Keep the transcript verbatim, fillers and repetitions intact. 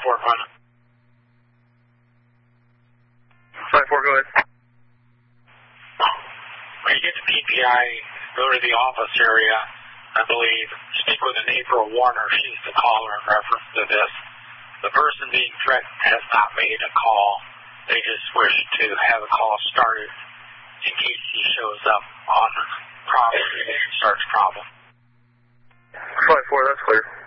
four, Pun. five four, go ahead. When you get to P P I, go to the office area, I believe, speak with an April Warner. She's the caller in reference to this. The person being threatened has not made a call. They just wish to have a call started in case he shows up on the problem and starts problem. five four, that's clear.